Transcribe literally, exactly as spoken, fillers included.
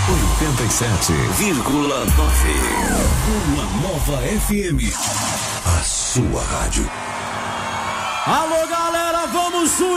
oitenta e sete vírgula nove. Uma nova F M. A sua rádio. Alô, galera, vamos